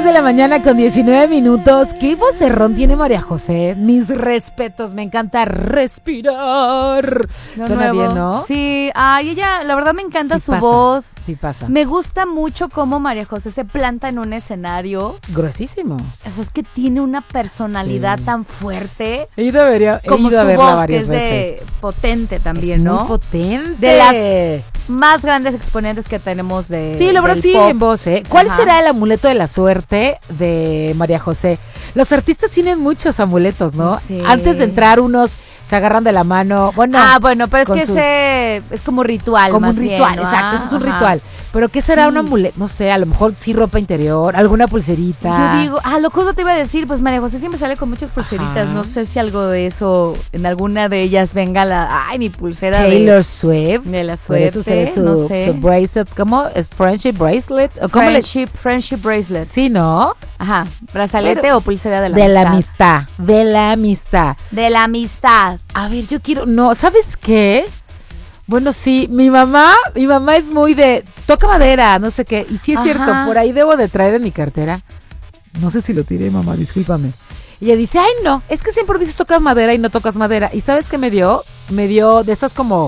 de la mañana con 19 minutos. ¿Qué vocerrón tiene María José? Mis respetos, me encanta respirar. Suena bien, ¿no? Sí, ella, la verdad me encanta su Tipaza, voz. tipaza. Me gusta mucho cómo María José se planta en un escenario. Gruesísimo. O sea, es que tiene una personalidad tan fuerte. He ido como a su verla voz, que varias es veces. potente también, Es ¿no? muy potente. De las más grandes exponentes que tenemos de Sí, lo verdad del sí, pop. en voz, ¿eh? ¿Cuál Ajá. será el amuleto de la suerte de María José? Los artistas tienen muchos amuletos, ¿no? Sí. Antes de entrar unos se agarran de la mano. Bueno, Bueno, pero es con que sus- ese es como ritual, como más un ritual, bien, ¿no? exacto, eso es un Ajá. ritual. Pero ¿qué será Sí. un amuleto? No sé, a lo mejor sí ropa interior, alguna pulserita. Yo digo, lo justo te iba a decir, pues María José siempre sale con muchas pulseritas. Ajá. No sé si algo de eso, en alguna de ellas venga mi pulsera Taylor Swift. de la Por eso suerte, será su, no sé. su bracelet. ¿Cómo? ¿Es friendship bracelet? ¿O cómo le- Friendship bracelet. Sí, ¿no? Ajá, brazalete Pero- o pulsera de la De la amistad. amistad. De la amistad. De la amistad. A ver, yo quiero. No, ¿sabes qué? Bueno, sí, mi mamá es muy de toca madera, no sé qué. Y sí es cierto, Ajá. por ahí debo de traer en mi cartera. No sé si lo tiré, mamá, discúlpame. Y ella dice, ay, no, es que siempre dices tocas madera y no tocas madera. ¿Y sabes qué me dio? Me dio de esas como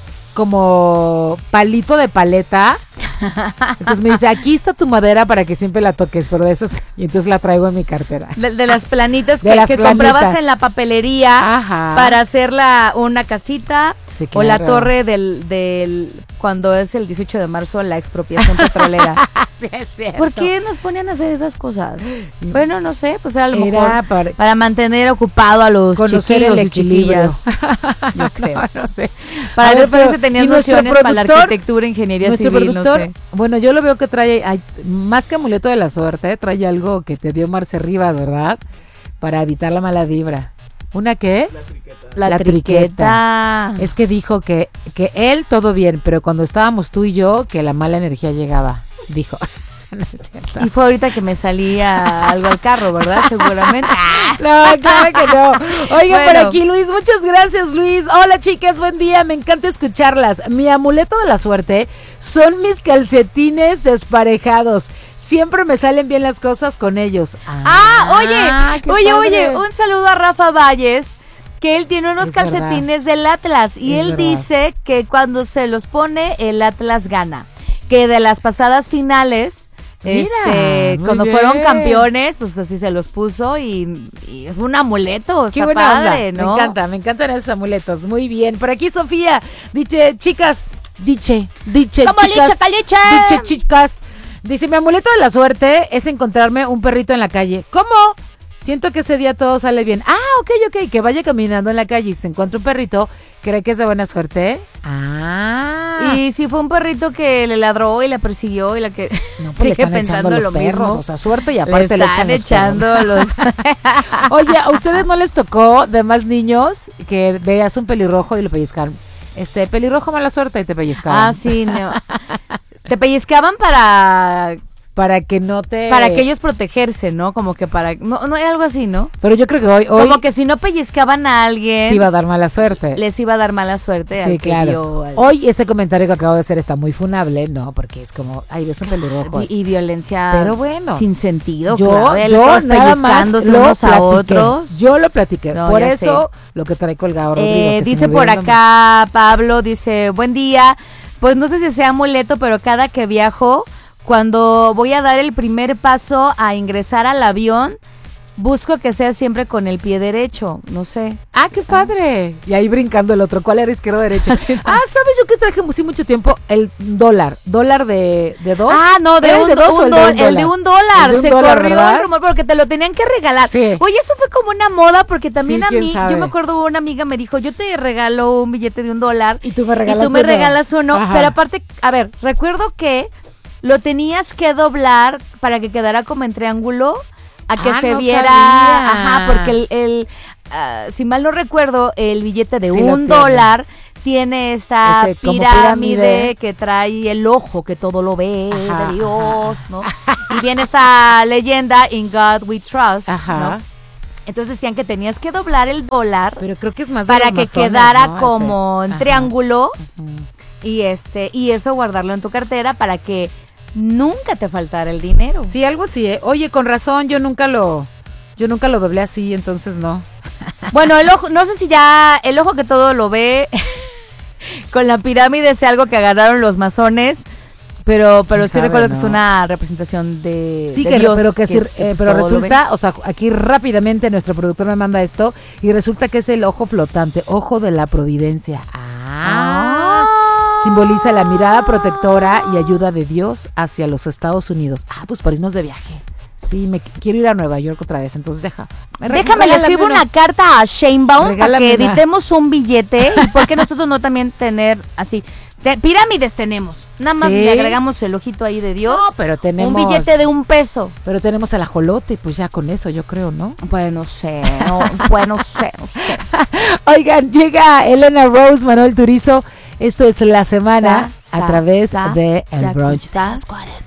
palito de paleta. Entonces me dice, aquí está tu madera para que siempre la toques, pero de esas. Y entonces la traigo en mi cartera. De las planitas De que, las que planitas. comprabas en la papelería Ajá. para hacer una casita. Sí, O la claro. torre del cuando es el 18 de marzo, la expropiación petrolera. Sí, es cierto. ¿Por qué nos ponían a hacer esas cosas? Bueno, no sé, pues a lo Era mejor para mantener ocupado a los conocer chiquillos el y equilibrio. chiquillas. Yo creo. No sé. Para A ver, después pero- se tenían y nuestro nociones para la productor- arquitectura, ingeniería Nuestro civil, productor, no sé. bueno, yo lo veo que trae, más que amuleto de la suerte, trae algo que te dio Marce Rivas, ¿verdad? Para evitar la mala vibra. ¿Una qué? La triqueta. Es que dijo que él todo bien, pero cuando estábamos tú y yo, que la mala energía llegaba. Dijo. No es cierto. Y fue ahorita que me salía algo al carro, ¿verdad? Seguramente. No, claro que no. Oiga, Bueno. por aquí Luis, muchas gracias Luis. Hola chicas, buen día, me encanta escucharlas. Mi amuleto de la suerte son mis calcetines desparejados. Siempre me salen bien las cosas con ellos. Qué Oye, padre. un saludo a Rafa Valles, que él tiene unos Es calcetines del Atlas y Es él verdad. dice que cuando se los pone el Atlas gana, que de las pasadas finales Mira, muy cuando bien. fueron campeones, pues así se los puso y es un amuleto, Qué está buena padre, onda. ¿no? Me encantan esos amuletos. Muy bien. Por aquí Sofía, dice, chicas, dice, ¡Como chicas, licha, caliche! dice, chicas. Dice, mi amuleto de la suerte es encontrarme un perrito en la calle. ¿Cómo? Siento que ese día todo sale bien. Ok. Que vaya caminando en la calle y se encuentra un perrito, ¿cree que es de buena suerte? Y si fue un perrito que le ladró y la persiguió y la que No, pues le sigue están echando pensando los lo perros, mismo. o sea, suerte y aparte le están echan los perros. echando los Oye, ¿a ustedes no les tocó de más niños que veas un pelirrojo y lo pellizcaban? Pelirrojo mala suerte y te pellizcaban. sí, no. Te pellizcaban para Para que no te... que ellos protegerse, ¿no? Como que no era algo así, ¿no? Pero yo creo que hoy Como que si no pellizcaban a alguien te iba a dar mala suerte. les iba a dar mala suerte. Sí, al que claro. vio al- Hoy ese comentario que acabo de hacer está muy funable, ¿no? Porque es como, ay, ves un pelirrojo. y violencia Pero bueno. sin sentido, Yo claro. Y nada todos más pellizcándose lo unos a platiqué. otros. Yo lo platiqué. No, Por ya eso lo que trae colgado Rodrigo. que se Dice me por olvidó el acá Pablo, dice, buen día, pues no sé si sea amuleto, pero cada que viajo, cuando voy a dar el primer paso a ingresar al avión, busco que sea siempre con el pie derecho, no sé. Qué padre. Y ahí brincando el otro. ¿Cuál era izquierdo o derecho? ¿Sabes yo que traje sí mucho tiempo? El dólar. ¿Dólar de dos? No, ¿Era el de dos o el de un el de dólar? un dólar. El de un Se dólar, corrió ¿verdad? el rumor porque te lo tenían que regalar. Sí. Oye, eso fue como una moda porque también Sí, a quién mí, sabe. yo me acuerdo una amiga me dijo, yo te regalo un billete de $1 Y tú me regalas uno. regalas uno. Ajá. Pero aparte, a ver, recuerdo que lo tenías que doblar para que quedara como en triángulo a que se no viera. sabía. Ajá, porque si mal no recuerdo, el billete de Sí lo $1 tiene esta Ese, como pirámide pirámide. que trae el ojo que todo lo ve, Ajá, de Dios, ¿no? Y viene esta leyenda, In God We Trust, Ajá. ¿no? Entonces decían que tenías que doblar el dólar Pero creo que es más de para los que masones, quedara ¿no? como Ese. en Ajá. triángulo Ujú. y eso guardarlo en tu cartera para que nunca te faltará el dinero. Sí, algo así, ¿eh? Oye, con razón, yo nunca lo doblé así, entonces no. Bueno, el ojo, no sé si ya el ojo que todo lo ve con la pirámide es algo que agarraron los masones, pero sí recuerdo que es una representación de sí, de Dios, pero que sí, pues, pero todo lo ve. resulta, o sea, aquí rápidamente nuestro productor me manda esto y resulta que es el ojo flotante, ojo de la providencia. Simboliza la mirada protectora y ayuda de Dios hacia los Estados Unidos. Pues para irnos de viaje. Sí, quiero ir a Nueva York otra vez, entonces Déjame, le escribo una carta a Sheinbaum para que editemos un billete. ¿Y por qué nosotros no también tener así? Pirámides tenemos. Nada más le agregamos el ojito ahí de Dios. No, pero tenemos un billete de $1. Pero tenemos el ajolote, pues ya con eso yo creo, ¿no? Pues no sé. Oigan, llega Elena Rose, Manuel Turizo. Esto es La Semana a través de El Brunch de los 40.